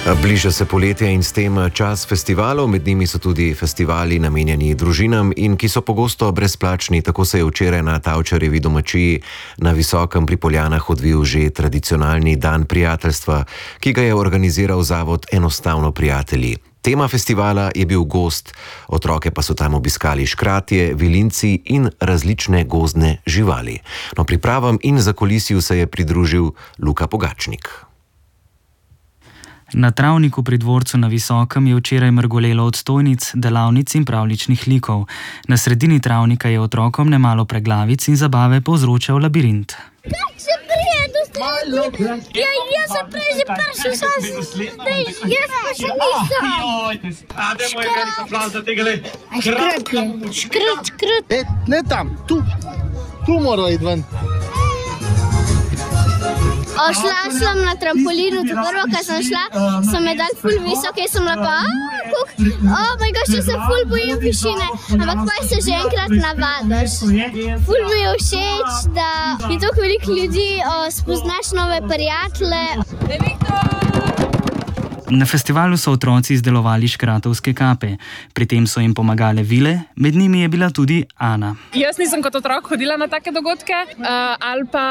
Bliža se poletje in s tem čas festivalov, med njimi so tudi festivali namenjeni družinam in ki so pogosto brezplačni. Tako se je včeraj na Tavčarjevi domačiji na Visokem pri Poljanah odvil že tradicionalni dan prijateljstva, ki ga je organiziral zavod Enostavno prijatelji. Tema festivala je bil gozd, otroke pa so tam obiskali škratje, vilinci in različne gozdne živali. No, pripravam in zakulisju se je pridružil Luka Pogačnik. Na travniku pri dvorcu na Visokem je včeraj mrgolelo od stojnic, delavnic in pravljičnih likov. Na sredini travnika je otrokom nemalo preglavic in zabave povzročal labirint. Kako se prijedu ste? Jaz sem prej že prišel sam, jaz pa še nisem. Škrt. Ne tam, tu mora iti ven. Šla sem na trampolinu, to prvo, kad sem šla, so me dali ful visoke, sem bila pa, še se ful bojim višine, ampak pa se že enkrat navadiš. Ful mi je všeč, da je toliko veliko ljudi, spoznaš nove prijatelje. Na festivalu so otroci izdelovali škratovske kape. Pri tem so jim pomagale vile, med njimi je bila tudi Ana. Jaz nisem kot otrok hodila na take dogodke, ali pa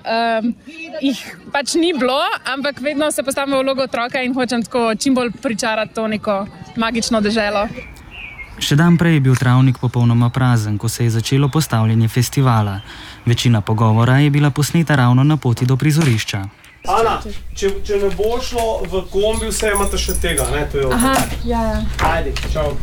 jih pač ni bilo, ampak vedno se postavim v vlogo otroka in hočem tako čim bolj pričarati to neko magično deželo. Še dan prej je bil travnik popolnoma prazen, ko se je začelo postavljanje festivala. Večina pogovora je bila posneta ravno na poti do prizorišča. Ana, če ne bo šlo v kombi, vse imate še tega, ne? To je Aha, ja. Ajde, čau.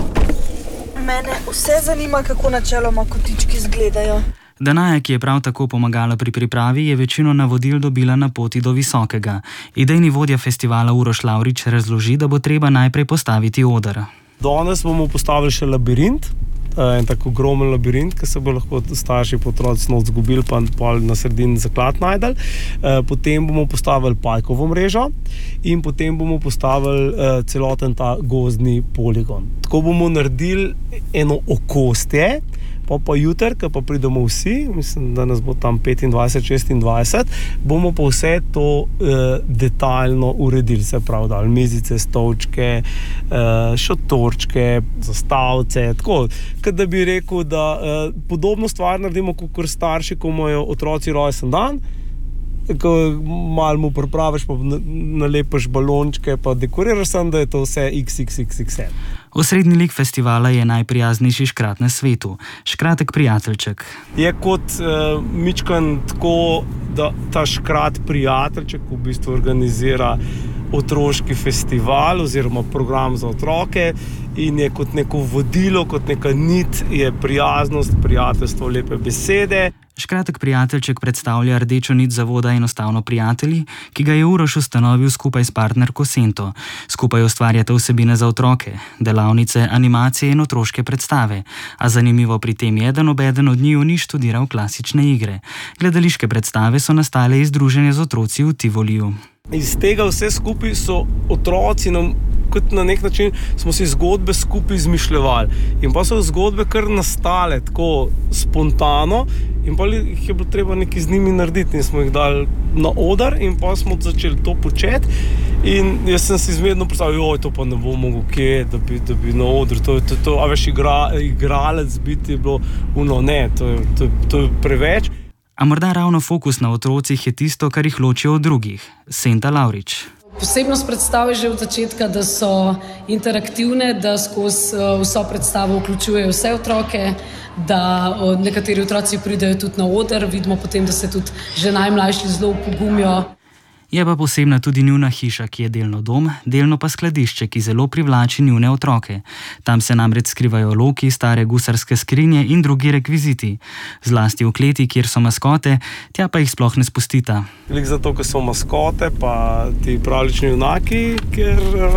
Mene vse zanima, kako načeloma kotički izgledajo. Danaja, ki je prav tako pomagala pri pripravi, je večino navodil dobila na poti do Visokega. Idejni vodja festivala Uroš Lavrič razloži, da bo treba najprej postaviti oder. Danes bomo postavili še labirint. En tako ogromen labirint, ki se bo lahko starši po otroci noč zgubili, pa na sredini zaklad najdel. Potem bomo postavili pajkovo mrežo in potem bomo postavili celoten ta gozdni poligon. Tako bomo naredili eno okostje, pa jutri, ko pa pridemo vsi, mislim, da nas bo tam 25-26, bomo pa vse to detaljno uredili, se pravi, dali mizice, stolčke, šotorčke, zastavce, tako, kot da bi rekel, da podobno stvar naredimo, kot starši, ko imajo otroci rojsten dan, ko malo mu pripraviš, pa nalepiš balončke, pa dekoriraš sem, da je to vse XXXXL. Osrednji lik festivala je najprijaznejši škrat na svetu, škratek prijateljček. Je kot mičkan tako, da ta škrat prijateljček v bistvu organizira otroški festival oziroma program za otroke in je kot neko vodilo, kot neka nit, je prijaznost, prijateljstvo, lepe besede. Škratek prijateljček predstavlja rdečo nit zavoda Enostavno prijatelji, ki ga je Uroš ustanovil skupaj s partnerko Sento. Skupaj ustvarjate vsebine za otroke, delavnice, animacije in otroške predstave. A zanimivo pri tem je, da nobeden od njiju ni študiral klasične igre. Gledališke predstave so nastale iz druženja z otroci v Tivoliju. Iz tega vse skupaj so otroci nam, kot na nek način smo si zgodbe skupaj izmišljevali. In pa so zgodbe kar nastale tako spontano in pa jih je bilo treba nekaj z njimi narediti. In smo jih dali na oder in pa smo začeli to početi. In jaz sem si zmerno predstavljal, to pa ne bo mogel kje, da bi na odru. A veš, igralec biti je bilo, ne, to je preveč. A morda ravno fokus na otrocih je tisto, kar jih loči od drugih. Senta Lavrič. Posebnost predstave že od začetka, da so interaktivne, da skozi vso predstavo vključujejo vse otroke, da nekateri otroci pridejo tudi na oder, vidimo potem, da se tudi že najmlajši zelo upogumijo. Je pa posebna tudi njuna hiša, ki je delno dom, delno pa skladišče, ki zelo privlači njune otroke. Tam se namreč skrivajo loki, stare gusarske skrinje in drugi rekviziti. Zlasti v kleti, kjer so maskote, tja pa jih sploh ne spustita. Zato, ker so maskote, pa ti pravlični junaki, ker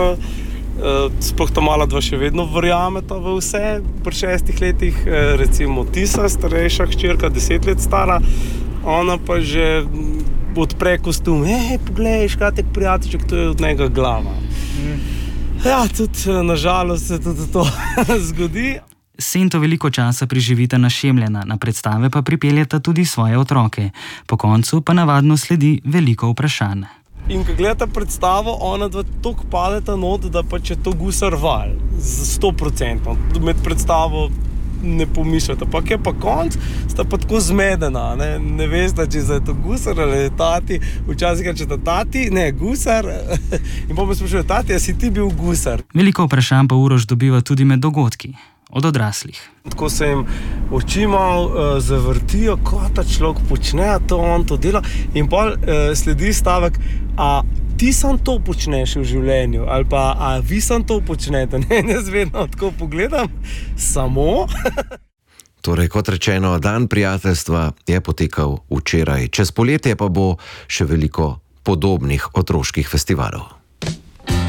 sploh ta mala dva še vedno verjameta v vse. Pri 6 letih, recimo Tisa, starejša hčerka, 10 let stara, ona pa že odpre kostum, poglej, škratek prijateljček, to je od njega glava. Ja, tudi nažalost se tudi to zgodi. Sento veliko časa preživita našemljena, na predstave pa pripeljeta tudi svoje otroke. Po koncu pa navadno sledi veliko vprašanj. In ko gledate predstavo, ona dva toliko padeta not, da pač je to gusar val. 100%. Med predstavo ne pomišljate. Pa je pa konc, sta pa tako zmedena. Ne veste, če je to gusar ali tati. Včasih rečete tati, ne, gusar. In pa me sprašuje, tati, a si ti bil gusar? Veliko vprašanj pa Uroš dobiva tudi med dogodki. Od odraslih. Tako se jim oči malo zavrtijo, ko ta človek počne, to on to dela. In pol sledi stavek, a ti sam to počneš v življenju, ali pa a vi sam to počnete. Ne, jaz vedno tako pogledam, samo. Torej, kot rečeno, dan prijateljstva je potekal včeraj. Čez poletje pa bo še veliko podobnih otroških festivalov.